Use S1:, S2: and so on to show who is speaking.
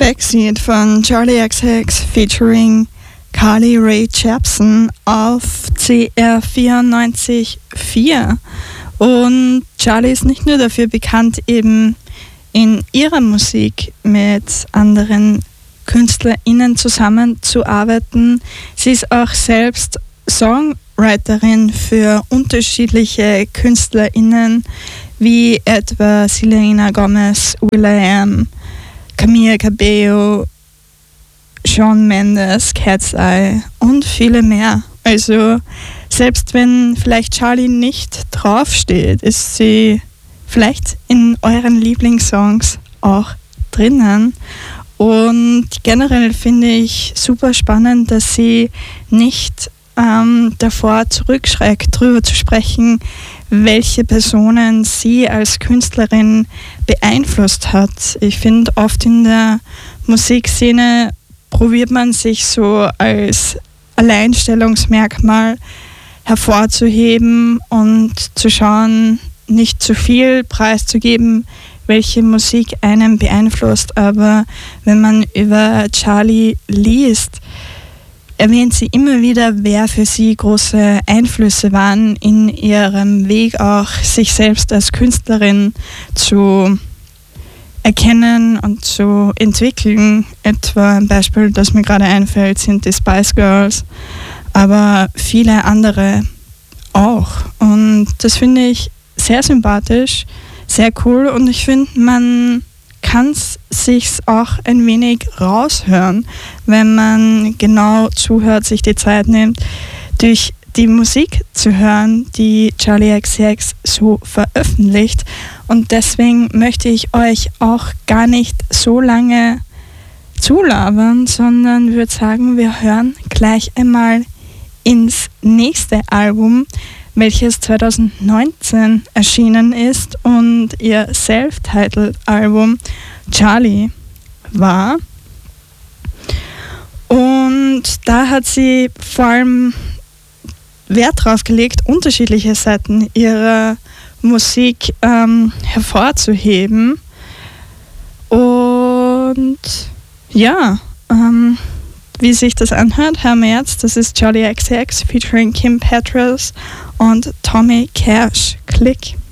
S1: Backseat von Charlie XX featuring Carly Rae Jepsen auf CR 94.4. Und Charlie ist nicht nur dafür bekannt, eben in ihrer Musik mit anderen KünstlerInnen zusammenzuarbeiten. Sie ist auch selbst Songwriterin für unterschiedliche KünstlerInnen, wie etwa Selena Gomez, will.i.am, Camila Cabello, Shawn Mendes, Cat's Eye und viele mehr. Also selbst wenn vielleicht Charlie nicht draufsteht, ist sie vielleicht in euren Lieblingssongs auch drinnen. Und generell finde ich super spannend, dass sie nicht davor zurückschreckt, darüber zu sprechen, welche Personen sie als Künstlerin beeinflusst hat. Ich finde, oft in der Musikszene probiert man sich so als Alleinstellungsmerkmal hervorzuheben und zu schauen, nicht zu viel preiszugeben, welche Musik einen beeinflusst. Aber wenn man über Charlie liest, erwähnt sie immer wieder, wer für sie große Einflüsse waren in ihrem Weg, auch sich selbst als Künstlerin zu erkennen und zu entwickeln. Etwa ein Beispiel, das mir gerade einfällt, sind die Spice Girls, aber viele andere auch. Und das finde ich sehr sympathisch, sehr cool, und ich finde, man kann es sich auch ein wenig raushören, wenn man genau zuhört, sich die Zeit nimmt, durch die Musik zu hören, die Charlie XX so veröffentlicht. Und deswegen möchte ich euch auch gar nicht so lange zulabern, sondern würde sagen, wir hören gleich einmal ins nächste Album, welches 2019 erschienen ist und ihr Self-Titled-Album Charlie war. Und da hat sie vor allem Wert drauf gelegt, unterschiedliche Seiten ihrer Musik hervorzuheben. Und ja, wie sich das anhört, hören wir jetzt. Das ist Charlie XX featuring Kim Petras und Tommy Cash. Klick.